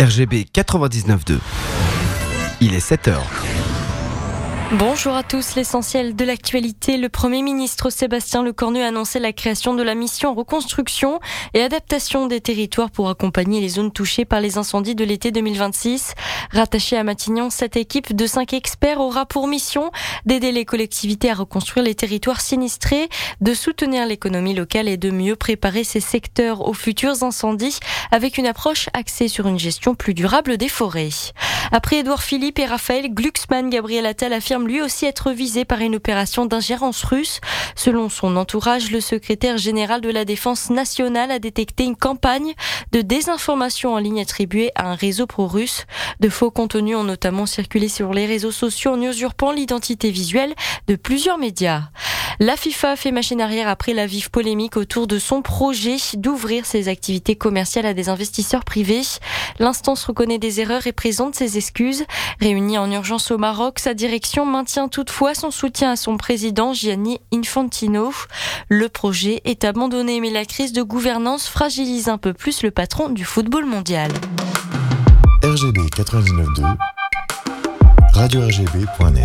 RGB 99.2. Il est 7h. Bonjour à tous, l'essentiel de l'actualité. Le Premier ministre Sébastien Lecornu a annoncé la création de la mission reconstruction et adaptation des territoires pour accompagner les zones touchées par les incendies de l'été 2026. Rattachée à Matignon, cette équipe de 5 experts aura pour mission d'aider les collectivités à reconstruire les territoires sinistrés, de soutenir l'économie locale et de mieux préparer ces secteurs aux futurs incendies avec une approche axée sur une gestion plus durable des forêts. Après Édouard Philippe et Raphaël Glucksmann, Gabriel Attal affirme lui aussi être visé par une opération d'ingérence russe. Selon son entourage, le secrétaire général de la Défense nationale a détecté une campagne de désinformation en ligne attribuée à un réseau pro-russe. De faux contenus ont notamment circulé sur les réseaux sociaux en usurpant l'identité visuelle de plusieurs médias. La FIFA fait machine arrière après la vive polémique autour de son projet d'ouvrir ses activités commerciales à des investisseurs privés. L'instance reconnaît des erreurs et présente ses excuses. Réunie en urgence au Maroc, sa direction maintient toutefois son soutien à son président Gianni Infantino. Le projet est abandonné, mais la crise de gouvernance fragilise un peu plus le patron du football mondial. RGB 99.2, radio-rgb.net